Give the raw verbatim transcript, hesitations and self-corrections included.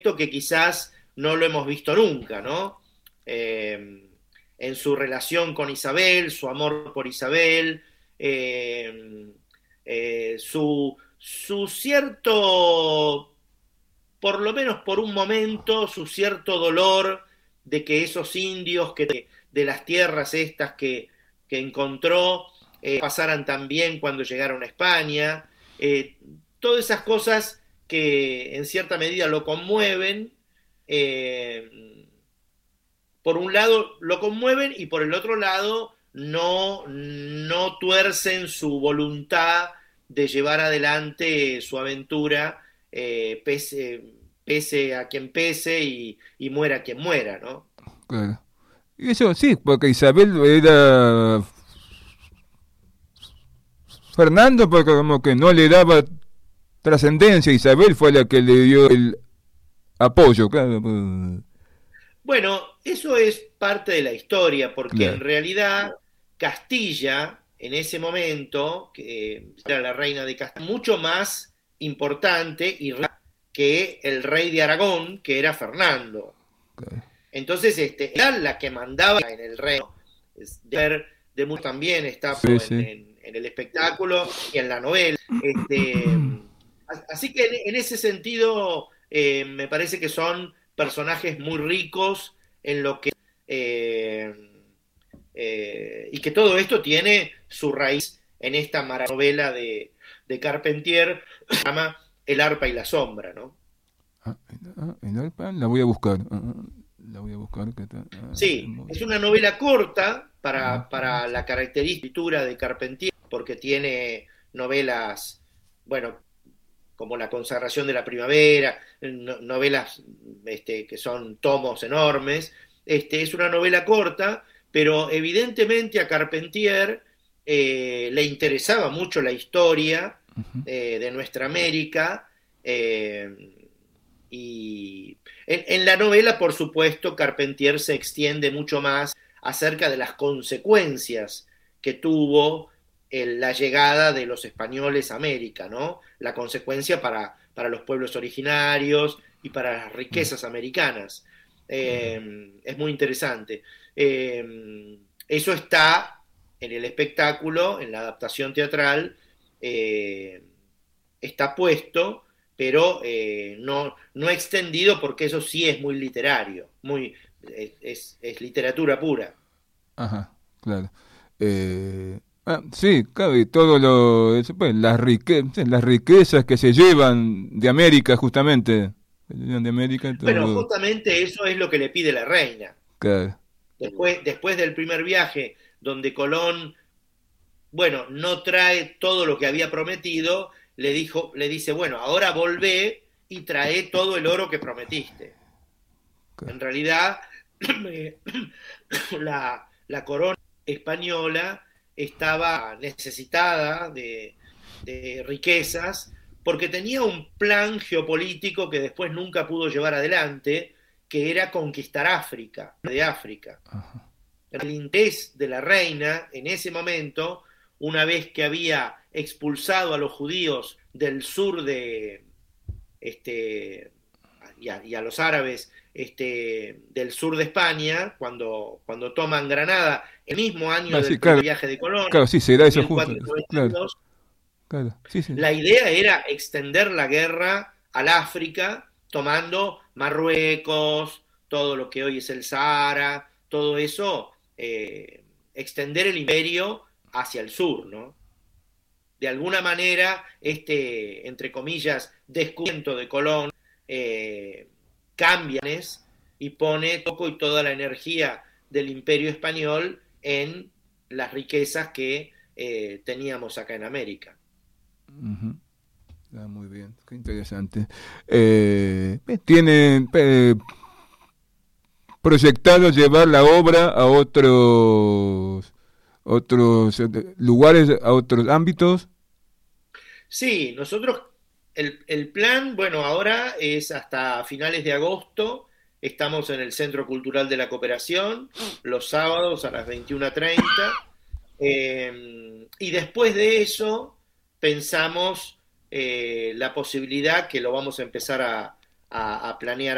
que quizás no lo hemos visto nunca, ¿no? Eh, en su relación con Isabel, su amor por Isabel, eh, eh, su, su cierto, por lo menos por un momento, su cierto dolor de que esos indios que de las tierras estas que, que encontró eh, pasaran tan bien cuando llegaron a España, eh, todas esas cosas que en cierta medida lo conmueven, eh, por un lado lo conmueven y por el otro lado no, no tuercen su voluntad de llevar adelante su aventura, eh, pese, pese a quien pese y, y muera quien muera, ¿no? Claro. Y eso sí, porque Isabel era Fernando, porque como que no le daba trascendencia. Isabel fue la que le dio el apoyo, claro. Pues, Bueno, eso es parte de la historia, porque en claro. realidad Castilla, en ese momento, que era la reina de Castilla, mucho más importante y que el rey de Aragón, que era Fernando. Claro. Entonces, este, era la que mandaba en el reino. De, de mucho también está Sí, en, sí. en, en, el espectáculo y en la novela. Este, así que en, en ese sentido, eh, me parece que son personajes muy ricos en lo que... Eh, eh, y que todo esto tiene su raíz en esta novela de, de Carpentier, que se llama El arpa y la sombra, ¿no? Ah, ah, el arpa la voy a buscar. Ah, ah, la voy a buscar. Que está, ah, Sí, es una novela corta para, para la característica escritura de Carpentier, porque tiene novelas, bueno, como La consagración de la primavera, no, novelas este, que son tomos enormes. Este, es una novela corta, pero evidentemente a Carpentier eh, le interesaba mucho la historia eh, de nuestra América, eh, y en, en, la novela, por supuesto, Carpentier se extiende mucho más acerca de las consecuencias que tuvo el, la llegada de los españoles a América, ¿no? La consecuencia para, para los pueblos originarios y para las riquezas americanas. Eh, es muy interesante. Eh, eso está en el espectáculo, en la adaptación teatral, eh, está puesto, pero eh, no, no extendido, porque eso sí es muy literario, muy, es, es, es literatura pura. Ajá, claro. Eh, ah, sí, claro, y todo lo, eso, pues, las, rique, las riquezas que se llevan de América, justamente. Se llevan de América, Bueno, todo. justamente eso es lo que le pide la reina. Claro. Después, después del primer viaje, donde Colón, bueno, no trae todo lo que había prometido, le, dijo, le dice, bueno, ahora volvé y trae todo el oro que prometiste. Claro. En realidad, la, la corona española estaba necesitada de, de riquezas porque tenía un plan geopolítico que después nunca pudo llevar adelante, que era conquistar África, de África. Ajá. El interés de la reina en ese momento, una vez que había expulsado a los judíos del sur de, este, y, a, y a los árabes este, del sur de España, cuando, cuando toman Granada, el mismo año Ah, del sí, primer claro, viaje de Colón, claro, sí, será eso justo. Claro, mil cuatrocientos noventa y dos, claro, sí, sí. la idea era extender la guerra al África, tomando Marruecos, todo lo que hoy es el Sahara, todo eso, eh, extender el imperio hacia el sur, ¿no? De alguna manera, este, entre comillas, descubrimiento de Colón, eh, cambia y pone poco y toda la energía del imperio español en las riquezas que eh, teníamos acá en América. Uh-huh. Ah, muy bien, qué interesante. Eh, ¿Tiene eh, proyectado llevar la obra a otros otros lugares, a otros ámbitos? Sí, nosotros, el, el plan, bueno, ahora es hasta finales de agosto, estamos en el Centro Cultural de la Cooperación, los sábados a las veintiuna treinta, eh, y después de eso pensamos eh, la posibilidad, que lo vamos a empezar a, a, a planear